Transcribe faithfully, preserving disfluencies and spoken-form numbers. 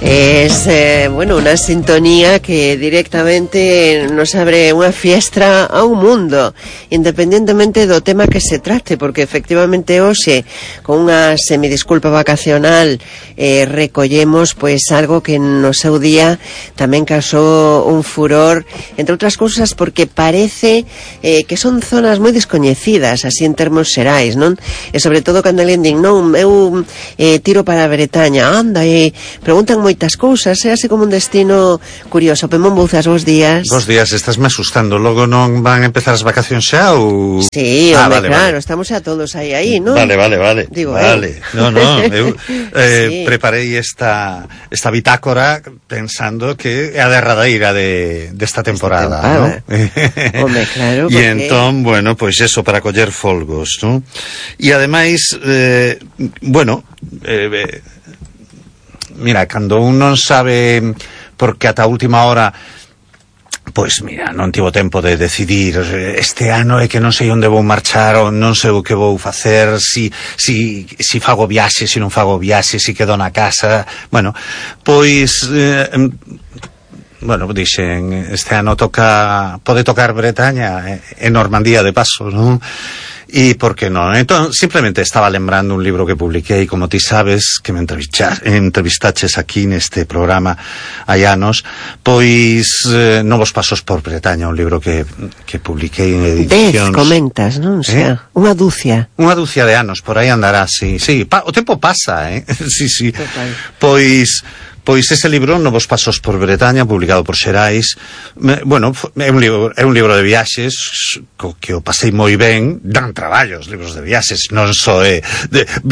Es, eh, bueno, una sintonía que directamente nos abre unha fiestra a un mundo, independentemente do tema que se trate, porque efectivamente hoxe, con unha semidisculpa vacacional, eh, recollemos pois algo que no seu día tamén causou un furor, entre outras cousas porque parece eh, que son zonas moi descoñecidas, así en termos xerais, non? E sobre todo cando alguén din, non, eu eh, tiro para a Bretaña, anda, e preguntan moitas cousas, é así como un destino curioso. Pemón Bouzas, bons días. Bons días, estásme asustando. Logo non van a empezar as vacacións xa ou... Sí, ah, vale, hombre, claro, vale. Estamos xa todos aí, aí, non? Vale, vale, vale. Digo, vale. eh. No, no, eu eh, Sí. preparei esta esta bitácora pensando que é a derradeira de desta temporada, temporada. ¿no? Hombre, claro, E porque... entón, bueno, pois pues eso, para coller folgos, ¿no? E ademais, eh, bueno, eh, eh, mira, cando un non sabe, porque ata a última hora, pois mira, non tivo tempo de decidir, este ano é que non sei onde vou marchar, ou non sei o que vou facer, si, si, si fago viaxe, si non fago viaxe, si quedo na casa, bueno, pois, eh, bueno, dixen, este ano toca, pode tocar Bretaña e Normandía de paso, non? E por que non? Entón, simplemente estaba lembrando un libro que publiquei, como ti sabes, que me entrevistaches aquí neste programa hai anos, pois eh, Novos Pasos por Bretaña, un libro que, que publiquei en edicións... Dez, comentas, non? O sea, eh? unha dúcia. Unha dúcia de anos, por aí andará, sí. Sí, pa, o tempo pasa, eh? Sí, sí. Total. Pois... Pois ese libro, Novos Pasos por Bretaña, publicado por Xerais, me, bueno, é un libro, é un libro de viaxes co que o pasei moi ben, dan traballo os libros de viaxes, non só é de